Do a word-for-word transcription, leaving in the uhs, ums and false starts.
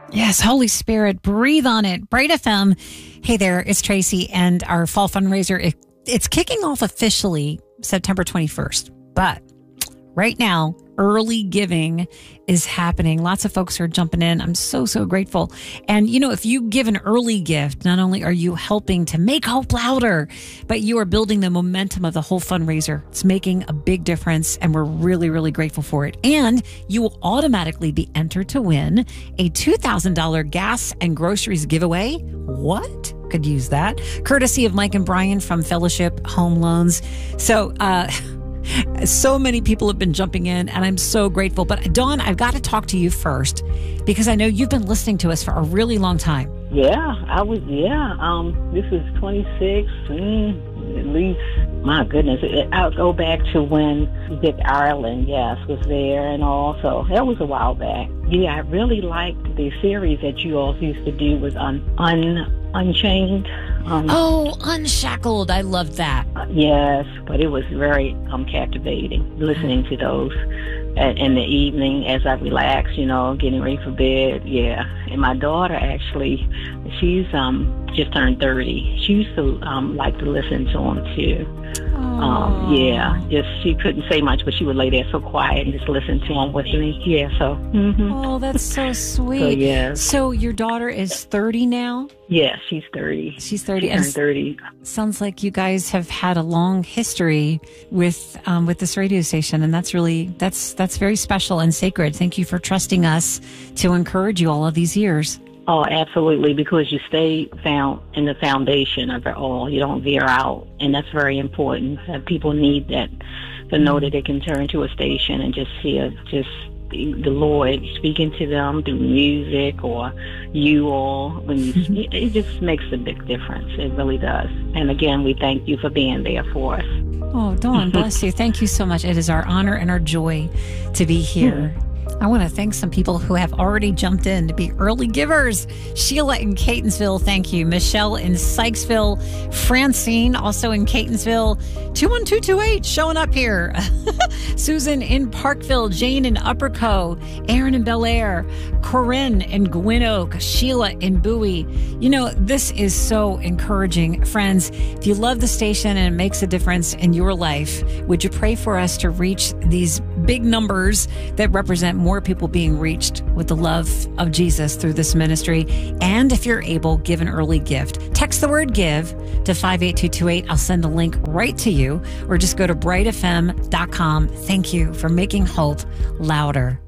Yes, Holy Spirit, breathe on it. Bright F M. Hey there, it's Tracy, and our fall fundraiser, it, it's kicking off officially September twenty-first. But right now, early giving is happening. Lots of folks are jumping in. I'm so, so grateful. And, you know, if you give an early gift, not only are you helping to make hope louder, but you are building the momentum of the whole fundraiser. It's making a big difference, and we're really, really grateful for it. And you will automatically be entered to win a two thousand dollars gas and groceries giveaway. What? Could use that. Courtesy of Mike and Brian from Fellowship Home Loans. So, uh, so many people have been jumping in, and I'm so grateful. But Dawn, I've got to talk to you first because I know you've been listening to us for a really long time. Yeah, I was, yeah. Um, this is twenty-six, mm, at least, my goodness. I'll go back to when Dick Ireland, yes, was there, and also, that was a while back. Yeah, I really liked the series that you all used to do with Un, Un Unchained. Um, oh, Unshackled. I loved that. Uh, yes, but it was very um, captivating listening to those at, in the evening as I relax, you know, getting ready for bed. Yeah. And my daughter, actually, she's um, just turned thirty. She used to um, like to listen to them, too. Um, yeah, just she couldn't say much, but she would lay there so quiet and just listen to them with me. Yeah, so. Mm-hmm. Oh, that's so sweet. So, yeah. So your daughter is thirty now? Yeah, she's thirty. She's thirty. She turned thirty. Sounds like you guys have had a long history with um, with this radio station, and that's really that's that's very special and sacred. Thank you for trusting us to encourage you all of these years. Oh, absolutely, because you stay found in the foundation of it all. You don't veer out, and that's very important. Uh, people need that to know that they can turn to a station and just hear just the, the Lord speaking to them through music or you all. When you, it, it just makes a big difference. It really does. And again, we thank you for being there for us. Oh, Dawn, bless you. Thank you so much. It is our honor and our joy to be here. Mm-hmm. I want to thank some people who have already jumped in to be early givers. Sheila in Catonsville, thank you. Michelle in Sykesville. Francine, also in Catonsville. two one two two eight, showing up here. Susan in Parkville. Jane in Upperco. Aaron in Bel Air. Corinne in Gwynn Oak. Sheila in Bowie. You know, this is so encouraging. Friends, if you love the station and it makes a difference in your life, would you pray for us to reach these big numbers that represent more people being reached with the love of Jesus through this ministry? And if you're able, give an early gift. Text the word give to five eight two two eight. I'll send the link right to you, or just go to bright f m dot com. Thank you for making hope louder.